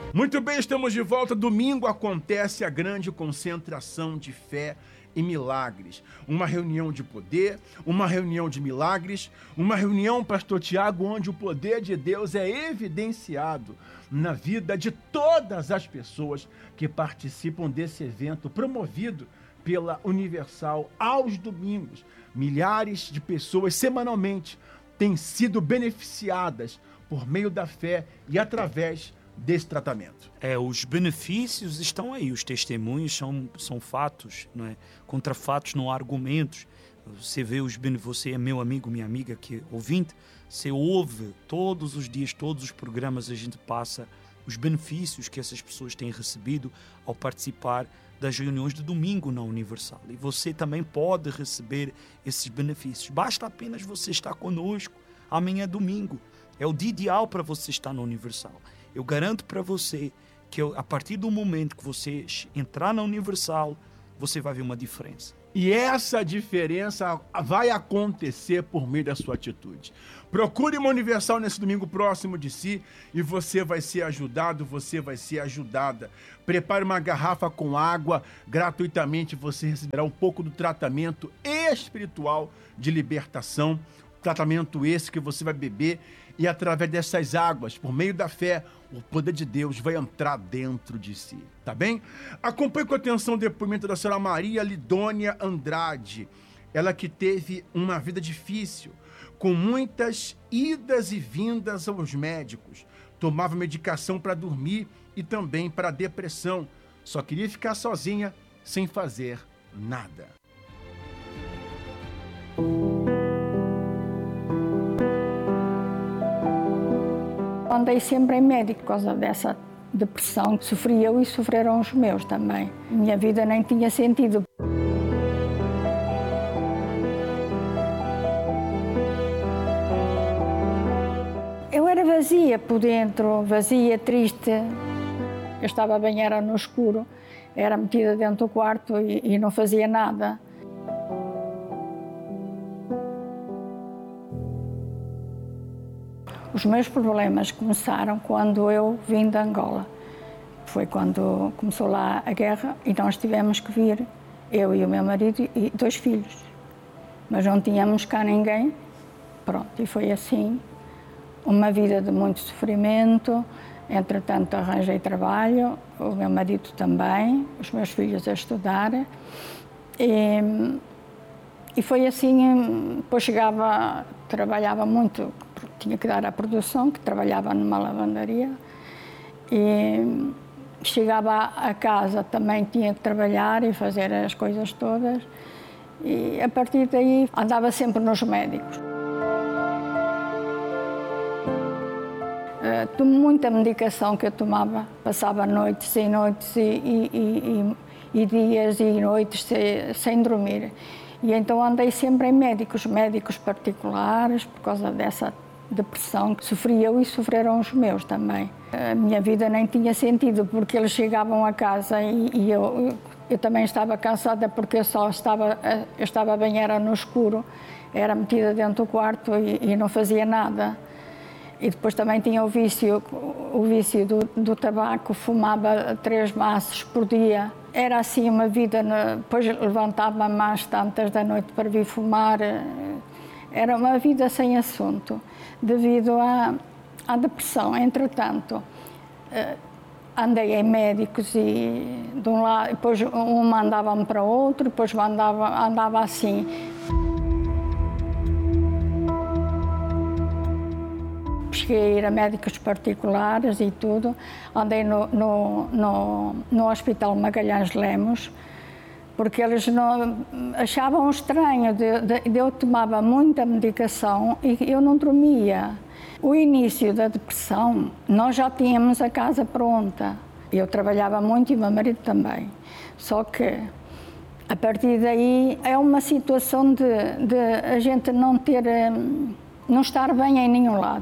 Muito bem, estamos de volta. Domingo acontece a grande concentração de fé e milagres. Uma reunião de poder, uma reunião de milagres, uma reunião, pastor Tiago, onde o poder de Deus é evidenciado na vida de todas as pessoas que participam desse evento promovido pela Universal aos domingos. Milhares de pessoas semanalmente têm sido beneficiadas por meio da fé e através desse tratamento. Os benefícios estão aí, os testemunhos são fatos, não é? Contra fatos não há argumentos. Você vê você é meu amigo, minha amiga, que ouvinte, você ouve todos os dias, todos os programas, a gente passa os benefícios que essas pessoas têm recebido ao participar das reuniões de domingo na Universal. E você também pode receber esses benefícios. Basta apenas você estar conosco. Amanhã é domingo. É o dia ideal para você estar na Universal. Eu garanto para você que a partir do momento que você entrar na Universal, você vai ver uma diferença. E essa diferença vai acontecer por meio da sua atitude. Procure uma Universal nesse domingo próximo de si e você vai ser ajudado, você vai ser ajudada. Prepare uma garrafa com água, gratuitamente você receberá um pouco do tratamento espiritual de libertação. Tratamento esse que você vai beber e através dessas águas, por meio da fé, o poder de Deus vai entrar dentro de si, tá bem? Acompanhe com atenção o depoimento da senhora Maria Lidônia Andrade, ela que teve uma vida difícil, com muitas idas e vindas aos médicos, tomava medicação para dormir e também para depressão, só queria ficar sozinha sem fazer nada. Andei sempre em médico por causa dessa depressão que sofri eu e sofreram os meus também. Minha vida nem tinha sentido. Eu era vazia por dentro, vazia, triste. Eu estava bem, era no escuro, era metida dentro do quarto e não fazia nada. Os meus problemas começaram quando eu vim de Angola. Foi quando começou lá a guerra e nós tivemos que vir, eu e o meu marido e 2 filhos. Mas não tínhamos cá ninguém. Pronto, e foi assim, uma vida de muito sofrimento. Entretanto, arranjei trabalho, o meu marido também, os meus filhos a estudar. E foi assim, depois trabalhava muito, tinha que dar a produção, que trabalhava numa lavandaria. E chegava a casa, também tinha que trabalhar e fazer as coisas todas. E a partir daí andava sempre nos médicos. Muita medicação que eu tomava, passava noites e noites e dias e noites sem dormir. E então andei sempre em médicos particulares, por causa dessa depressão que sofri eu e sofreram os meus também. A minha vida nem tinha sentido, porque eles chegavam a casa e eu também estava cansada, porque eu estava bem, era no escuro, era metida dentro do quarto e não fazia nada. E depois também tinha o vício do tabaco, fumava 3 maços por dia. Era assim uma vida, depois levantava-me às tantas da noite para vir fumar. Era uma vida sem assunto, devido à depressão. Entretanto, andei em médicos e de um lado, depois um mandava-me para outro, depois andava assim. Cheguei a ir a médicos particulares e tudo. Andei no Hospital Magalhães Lemos, porque eles achavam estranho. Eu tomava muita medicação e eu não dormia. O início da depressão, nós já tínhamos a casa pronta. Eu trabalhava muito e o meu marido também. Só que, a partir daí, é uma situação de a gente não estar bem em nenhum lado.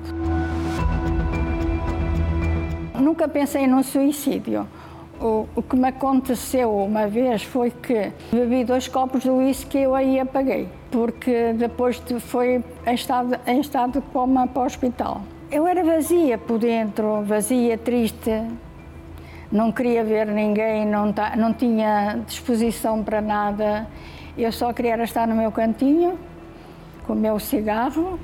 Nunca pensei num suicídio. O que me aconteceu uma vez foi que bebi 2 copos de uísque e eu aí apaguei, porque depois foi em estado de coma para o hospital. Eu era vazia por dentro, vazia, triste. não queria ver ninguém, não tinha disposição para nada. Eu só queria estar no meu cantinho, com o meu cigarro.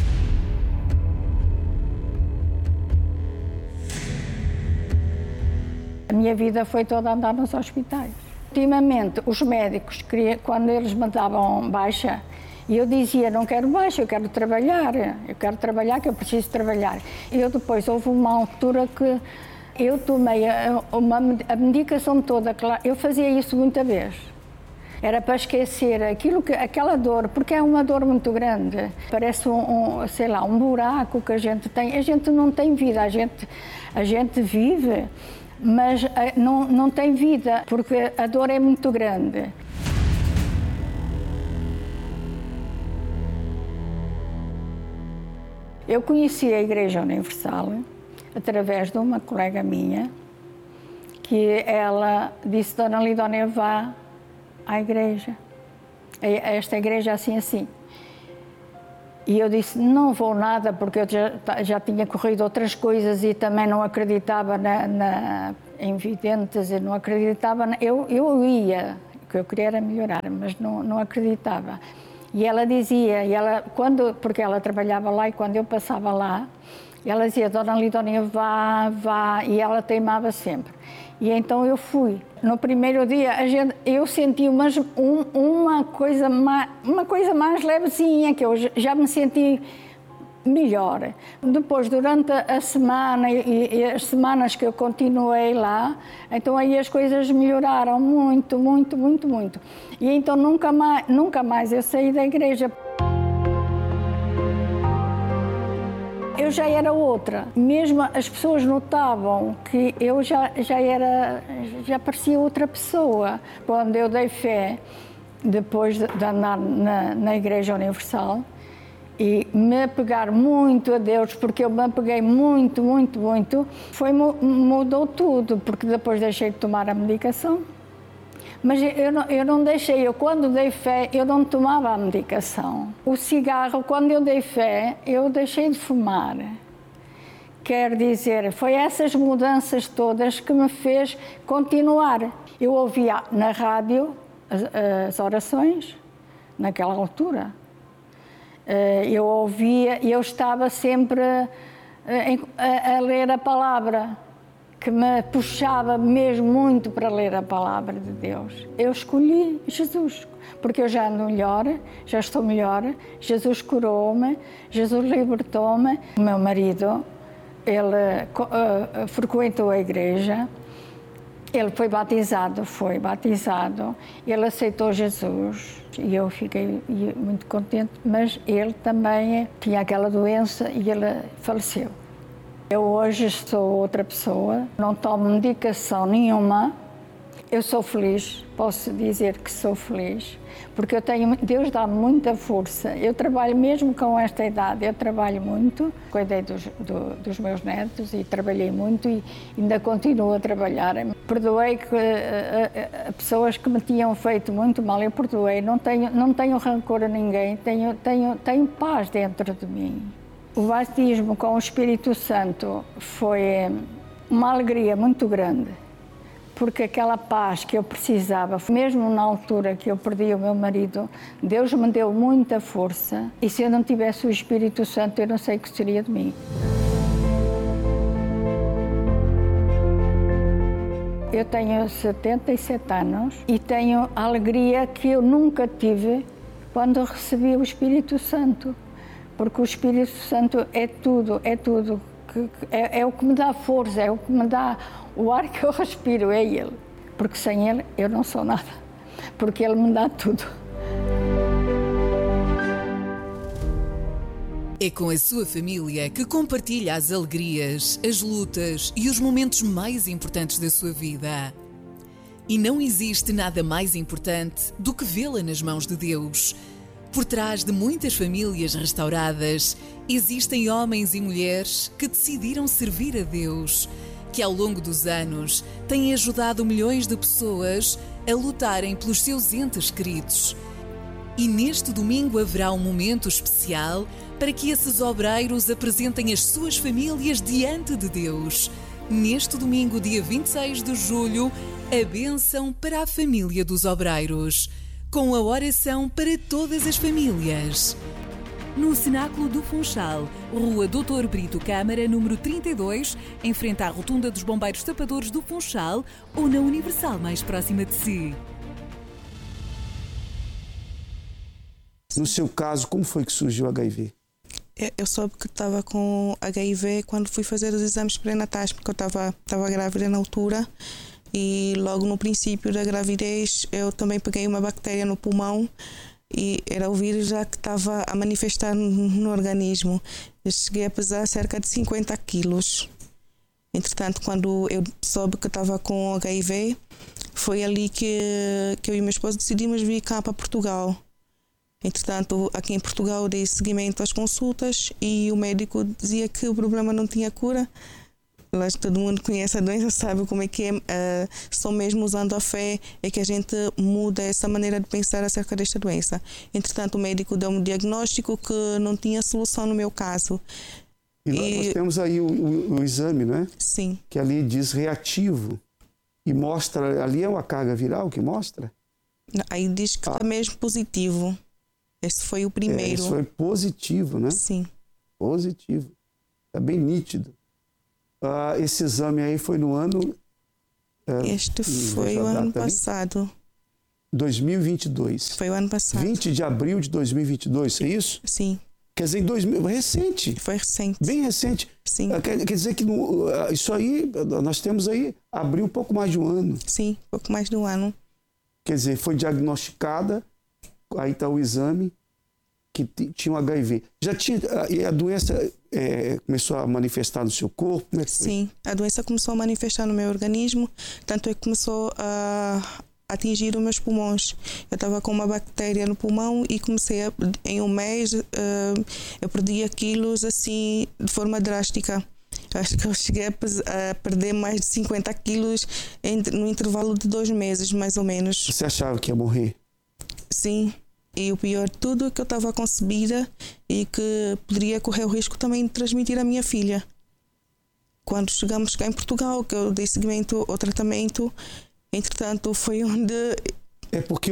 A minha vida foi toda a andar nos hospitais. Ultimamente, os médicos, quando eles me davam baixa, eu dizia, não quero baixa, eu quero trabalhar, que eu preciso trabalhar. Depois, houve uma altura que eu tomei a medicação toda, eu fazia isso muita vez. Era para esquecer aquela dor, porque é uma dor muito grande. Parece um buraco que a gente tem. A gente não tem vida, a gente vive, mas não tem vida, porque a dor é muito grande. Eu conheci a Igreja Universal através de uma colega minha, que ela disse, Dona Lidónia, vá à igreja, a esta igreja assim. E eu disse, não vou nada, porque eu já tinha corrido outras coisas e também não acreditava em videntes, eu não acreditava, eu ia, o que eu queria era melhorar, mas não acreditava. E ela dizia, porque ela trabalhava lá e quando eu passava lá, ela dizia, Dona Lidónia, vá, e ela teimava sempre. E então eu fui. No primeiro dia, eu senti uma coisa mais levezinha, que eu já me senti melhor. Depois, durante a semana e as semanas que eu continuei lá, então aí as coisas melhoraram muito. E então nunca mais eu saí da igreja. Eu já era outra. Mesmo as pessoas notavam que eu já parecia outra pessoa. Quando eu dei fé, depois de andar na Igreja Universal, e me apegar muito a Deus, porque eu me apeguei muito, mudou tudo, porque depois deixei de tomar a medicação. Mas eu não deixei, quando dei fé, eu não tomava a medicação. O cigarro, quando eu dei fé, eu deixei de fumar. Quer dizer, foi essas mudanças todas que me fez continuar. Eu ouvia na rádio as orações, naquela altura. Eu ouvia e eu estava sempre a ler a palavra, que me puxava mesmo muito para ler a palavra de Deus. Eu escolhi Jesus, porque eu já ando melhor, já estou melhor, Jesus curou-me, Jesus libertou-me. O meu marido, ele frequentou a igreja, ele foi batizado, ele aceitou Jesus e eu fiquei muito contente, mas ele também tinha aquela doença e ele faleceu. Eu hoje sou outra pessoa, não tomo medicação nenhuma, eu sou feliz, posso dizer que sou feliz, porque Deus dá muita força. Eu trabalho mesmo com esta idade, eu trabalho muito, cuidei dos meus netos e trabalhei muito e ainda continuo a trabalhar. Perdoei pessoas que me tinham feito muito mal, eu perdoei, não tenho rancor a ninguém, tenho paz dentro de mim. O batismo com o Espírito Santo foi uma alegria muito grande, porque aquela paz que eu precisava, mesmo na altura que eu perdi o meu marido, Deus me deu muita força e se eu não tivesse o Espírito Santo, eu não sei o que seria de mim. Eu tenho 77 anos e tenho a alegria que eu nunca tive quando recebi o Espírito Santo. Porque o Espírito Santo é tudo, é o que me dá força, é o que me dá o ar que eu respiro, é Ele. Porque sem Ele eu não sou nada, porque Ele me dá tudo. É com a sua família que compartilha as alegrias, as lutas e os momentos mais importantes da sua vida. E não existe nada mais importante do que vê-la nas mãos de Deus. Por trás de muitas famílias restauradas, existem homens e mulheres que decidiram servir a Deus, que ao longo dos anos têm ajudado milhões de pessoas a lutarem pelos seus entes queridos. E neste domingo haverá um momento especial para que esses obreiros apresentem as suas famílias diante de Deus, Neste domingo, dia 26 de julho, a bênção para a família dos obreiros, com a oração para todas as famílias. No Cenáculo do Funchal, Rua Doutor Brito Câmara, número 32, em frente à Rotunda dos Bombeiros Tapadores do Funchal, ou na Universal mais próxima de si. No seu caso, como foi que surgiu o HIV? Eu soube que estava com HIV quando fui fazer os exames pré-natais, porque eu estava grávida na altura e logo no princípio da gravidez eu também peguei uma bactéria no pulmão e era o vírus já que estava a manifestar no organismo. Eu cheguei a pesar cerca de 50 quilos. Entretanto, quando eu soube que estava com HIV, foi ali que eu e meu esposo decidimos vir cá para Portugal. Entretanto, aqui em Portugal dei seguimento às consultas e o médico dizia que o problema não tinha cura. Mas todo mundo conhece a doença, sabe como é que é. Só mesmo usando a fé é que a gente muda essa maneira de pensar acerca desta doença. Entretanto, o médico deu-me um diagnóstico que não tinha solução no meu caso. E nós temos aí o exame, não é? Sim. Que ali diz reativo. E mostra, ali é uma carga viral que mostra? Aí diz que está mesmo positivo. Esse foi o primeiro. Esse foi positivo, né? Sim. Positivo. Está bem nítido. Esse exame aí foi no ano... Este foi o ano passado. 2022. Foi o ano passado. 20 de abril de 2022, é isso? Sim. Quer dizer, recente. Foi recente. Bem recente. Sim. Quer dizer que isso aí, nós temos aí, abriu um pouco mais de um ano. Sim, pouco mais de um ano. Quer dizer, foi diagnosticada, aí está o exame, que tinha um HIV. Já tinha, e a doença começou a manifestar no seu corpo? Como é que foi? Sim, a doença começou a manifestar no meu organismo, tanto é que começou a atingir os meus pulmões. Eu estava com uma bactéria no pulmão e comecei em um mês, eu perdia quilos assim, de forma drástica. Acho que eu cheguei a perder mais de 50 quilos no intervalo de 2 meses, mais ou menos. Você achava que ia morrer? Sim. E o pior de tudo é que eu estava concebida e que poderia correr o risco também de transmitir à minha filha. Quando chegamos cá em Portugal, que eu dei seguimento ao tratamento, entretanto foi onde... É porque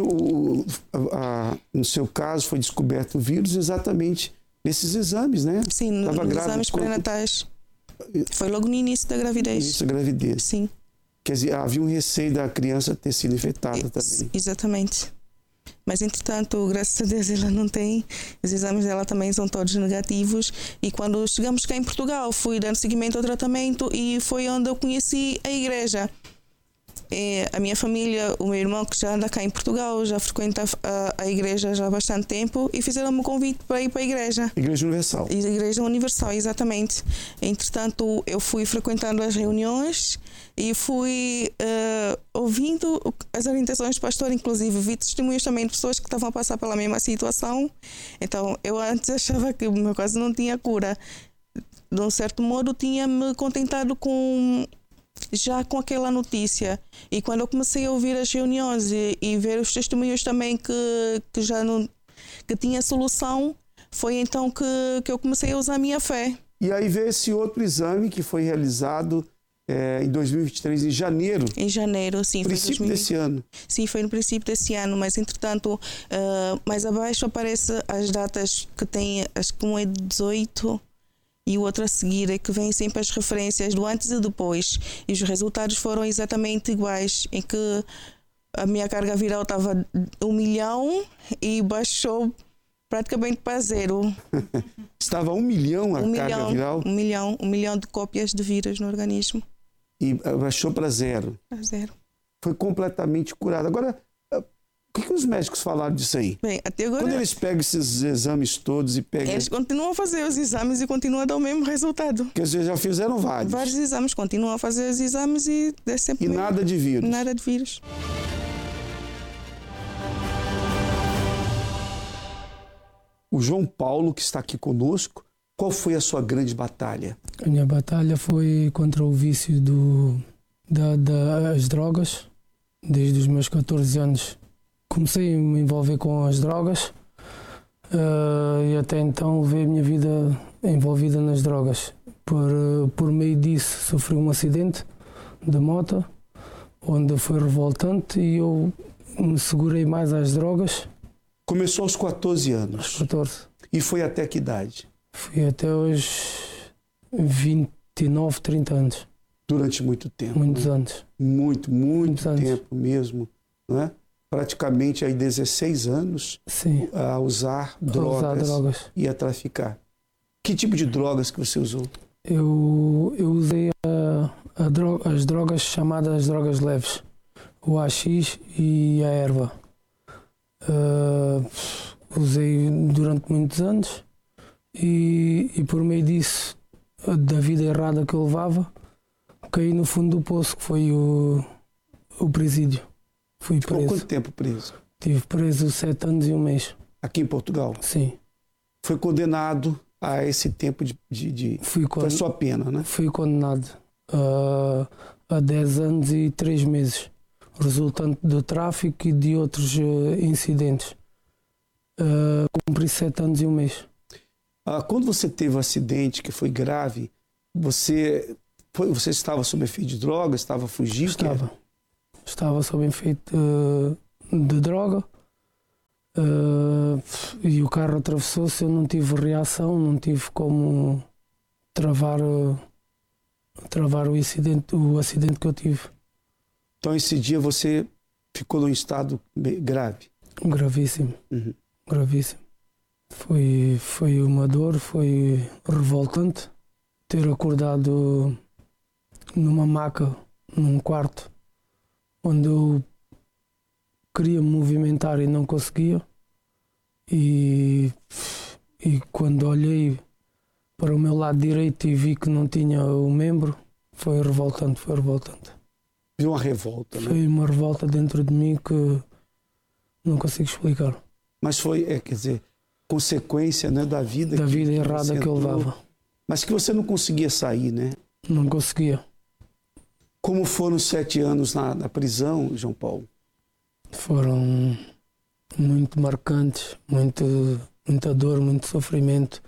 no seu caso foi descoberto o vírus exatamente nesses exames, né? Sim, nos exames pré-natais. Foi logo no início da gravidez. No início da gravidez. Sim. Quer dizer, havia um receio da criança ter sido infectada também. Exatamente. Mas, entretanto, graças a Deus ela não tem. Os exames dela também são todos negativos. E quando chegamos cá em Portugal, fui dando seguimento ao tratamento e foi onde eu conheci a igreja. A minha família, o meu irmão que já anda cá em Portugal, já frequenta a igreja já há bastante tempo e fizeram-me um convite para ir para a igreja. Igreja Universal. Igreja Universal, exatamente. Entretanto, eu fui frequentando as reuniões e fui ouvindo as orientações do pastor, inclusive vi testemunhos também de pessoas que estavam a passar pela mesma situação. Então, eu antes achava que o meu caso não tinha cura. De um certo modo, tinha-me contentado com aquela notícia. E quando eu comecei a ouvir as reuniões e ver os testemunhos também que já não que tinha solução, foi então que eu comecei a usar a minha fé. E aí veio esse outro exame que foi realizado em 2023, em janeiro. Em janeiro, sim. No princípio desse ano. Sim, foi no princípio desse ano, mas entretanto, mais abaixo aparecem as datas que tem, acho que um é 18 e o outro a seguir, é que vem sempre as referências do antes e depois. E os resultados foram exatamente iguais, em que a minha carga viral estava 1 milhão e baixou praticamente para 0. Estava 1 milhão carga viral? 1 milhão de cópias de vírus no organismo. E baixou para 0? Para 0. Foi completamente curado. Agora, o que os médicos falaram disso aí? Bem, até agora... Quando eles pegam esses exames todos e pegam... Eles continuam a fazer os exames e continuam a dar o mesmo resultado. Quer dizer, já fizeram vários. Vários exames, continuam a fazer os exames e é sempre... E nada de vírus? Nada de vírus. O João Paulo, que está aqui conosco, qual foi a sua grande batalha? A minha batalha foi contra o vício das drogas. Desde os meus 14 anos comecei a me envolver com as drogas e até então levei a minha vida envolvida nas drogas. Por meio disso sofri um acidente de moto, onde foi revoltante e eu me segurei mais às drogas. Começou aos 14 anos. Aos 14. E foi até que idade? Fui até os 29, 30 anos. Durante muito tempo. Muitos anos. Muito Muitos tempo anos. mesmo, não é? Praticamente aí 16 anos. Sim. A usar drogas e a traficar. Que tipo de drogas que você usou? Eu usei as drogas chamadas drogas leves, o AX e a erva. Usei durante muitos anos e por meio disso, da vida errada que eu levava, caí no fundo do poço, que foi o presídio. Fui preso. Ficou quanto tempo preso? Estive preso 7 anos e 1 mês. Aqui em Portugal? Sim. Foi condenado a esse tempo Foi sua pena, né? Fui condenado a 10 anos e 3 meses, resultante do tráfico e de outros incidentes. Cumpri 7 anos e 1 mês. Quando você teve um acidente que foi grave, você estava sob efeito de droga, estava fugindo? Estava sob efeito de droga e o carro atravessou-se. Eu não tive reação, não tive como travar o acidente que eu tive. Então esse dia você ficou num estado grave? Gravíssimo. Uhum. Gravíssimo. Foi uma dor, foi revoltante ter acordado numa maca, num quarto, onde eu queria me movimentar e não conseguia. E quando olhei para o meu lado direito e vi que não tinha o membro, foi revoltante. Viu uma revolta, né? Foi uma revolta dentro de mim que não consigo explicar. Mas foi, quer dizer, consequência, né, da vida errada que eu levava. Mas que você não conseguia sair, né? Não conseguia. Como foram 7 anos na prisão, João Paulo? Foram muito marcantes, muita dor, muito sofrimento.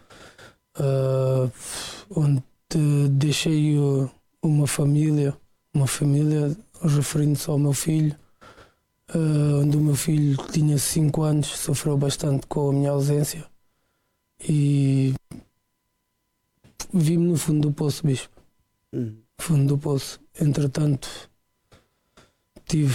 Onde deixei uma família referindo-se ao meu filho, onde o meu filho tinha 5 anos, sofreu bastante com a minha ausência e vi-me no fundo do poço, bispo. Fundo do poço. Entretanto, tive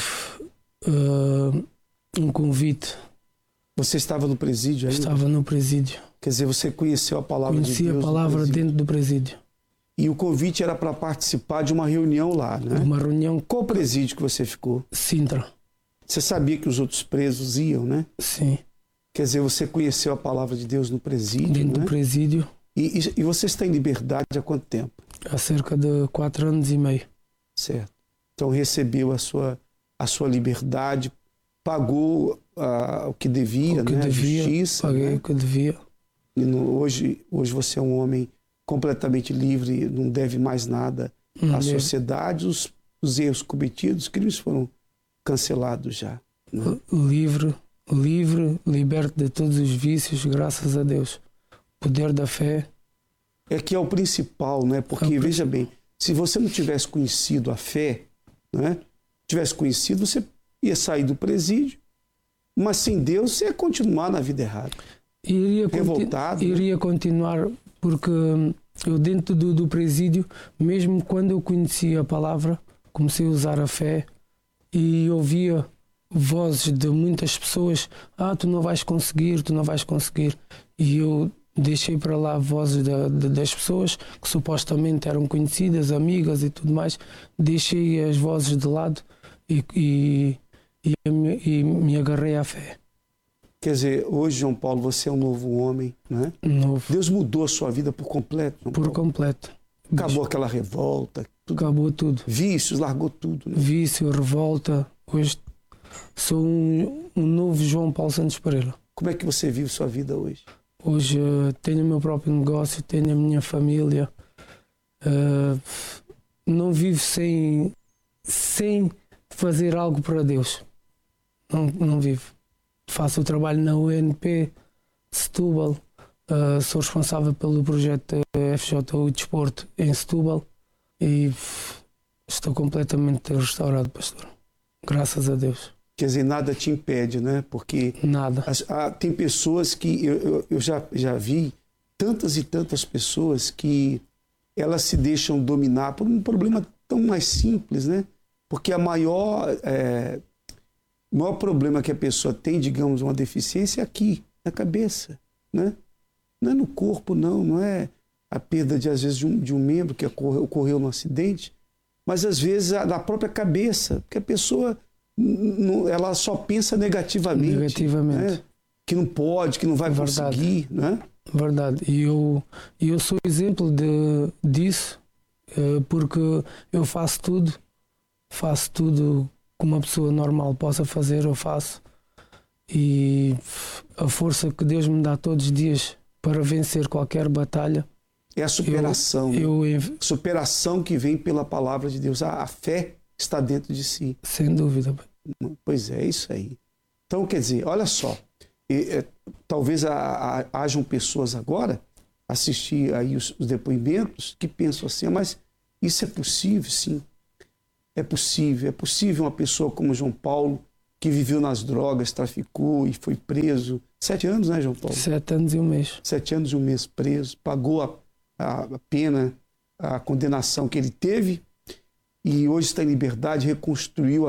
um convite. Você estava no presídio ainda? Estava no presídio. Quer dizer, você conheceu a palavra de Deus? Conheci a palavra dentro do presídio. E o convite era para participar de uma reunião lá, né? Uma reunião. Qual presídio que você ficou? Sintra. Você sabia que os outros presos iam, né? Sim. Quer dizer, você conheceu a palavra de Deus no presídio, dentro né? do presídio. E você está em liberdade há quanto tempo? Há cerca de 4 anos e meio. Certo. Então recebeu a sua liberdade, pagou o que devia, né? Devia, a justiça. paguei, né? o que devia. E hoje você é um homem completamente livre, não deve mais nada à sociedade. Os erros cometidos, os crimes foram cancelados já. Né? Livre, liberto de todos os vícios, graças a Deus. Poder da fé. É que é o principal, né? Porque, veja bem, se você não tivesse conhecido a fé, né? Tivesse conhecido, você ia sair do presídio, mas sem Deus você ia continuar na vida errada. Revoltado. Iria continuar, porque eu dentro do presídio, mesmo quando eu conhecia a palavra, comecei a usar a fé e ouvia vozes de muitas pessoas: tu não vais conseguir. E eu deixei para lá vozes das pessoas que supostamente eram conhecidas, amigas e tudo mais. Deixei as vozes de lado e me agarrei à fé. Quer dizer, hoje, João Paulo, você é um novo homem, né? Novo. Deus mudou a sua vida por completo, João Paulo. Completo. Acabou aquela revolta. Acabou tudo. Vícios, largou tudo. Né? Vício, revolta. Hoje sou um novo João Paulo Santos Pereira. Como é que você vive sua vida hoje? Hoje tenho o meu próprio negócio, tenho a minha família. Não vivo sem fazer algo para Deus. Não vivo. Faço o trabalho na UNP, Setúbal, Sou responsável pelo projeto FJU Desporto em Setúbal e estou completamente restaurado, pastor. Graças a Deus. Quer dizer, nada te impede, né? Porque nada. Tem pessoas que eu já vi, tantas e tantas pessoas que elas se deixam dominar por um problema tão mais simples, né? Porque o maior problema que a pessoa tem, digamos, uma deficiência é aqui, na cabeça, né? Não é no corpo, não é a perda, às vezes, de um membro que ocorreu num acidente, mas, às vezes, da própria cabeça, porque a pessoa ela só pensa negativamente. Né? Que não pode, que não vai conseguir, né? Verdade. E eu sou exemplo disso, porque eu faço tudo que uma pessoa normal possa fazer, eu faço. E a força que Deus me dá todos os dias para vencer qualquer batalha é a superação. Superação que vem pela palavra de Deus. A fé está dentro de si. Sem dúvida. Pois é isso aí. Então, quer dizer, olha só, talvez hajam pessoas agora assistir aí os depoimentos que pensam assim, mas isso é possível? Sim, é possível. É possível uma pessoa como João Paulo, que viveu nas drogas, traficou e foi preso. 7 anos, né, João Paulo? 7 anos e 1 mês. 7 anos e 1 mês preso, pagou a pena, a condenação que ele teve, e hoje está em liberdade, reconstruiu